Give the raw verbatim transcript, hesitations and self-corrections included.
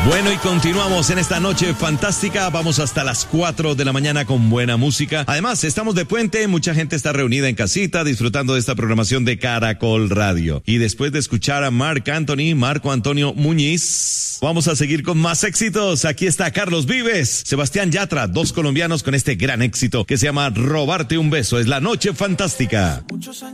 Bueno, y continuamos en esta noche fantástica. Vamos hasta las cuatro de la mañana con buena música. Además, estamos de puente. Mucha gente está reunida en casita disfrutando de esta programación de Caracol Radio. Y después de escuchar a Marc Anthony, Marco Antonio Muñiz, vamos a seguir con más éxitos. Aquí está Carlos Vives, Sebastián Yatra, dos colombianos con este gran éxito que se llama Robarte un beso. Es la noche fantástica.